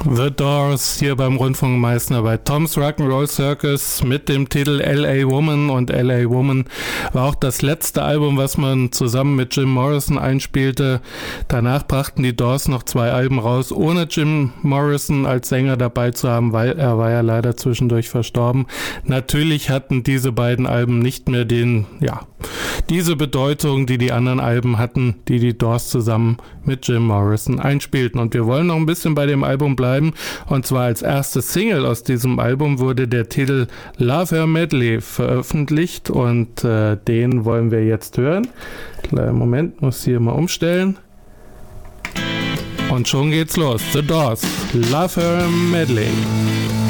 The Doors hier beim Rundfunk Meißner bei Tom's Rock'n'Roll Circus mit dem Titel L.A. Woman, und L.A. Woman war auch das letzte Album, was man zusammen mit Jim Morrison einspielte. Danach brachten die Doors noch 2 Alben raus, ohne Jim Morrison als Sänger dabei zu haben, weil er war ja leider zwischendurch verstorben. Natürlich hatten diese beiden Alben nicht mehr diese Bedeutung, die die anderen Alben hatten, die die Doors zusammen mit Jim Morrison einspielten. Und wir wollen noch ein bisschen bei dem Album bleiben. Und zwar als erste Single aus diesem Album wurde der Titel Love Her Medley veröffentlicht, und den wollen wir jetzt hören. Kleinen Moment, muss hier mal umstellen. Und schon geht's los. The Doors, Love Her Medley.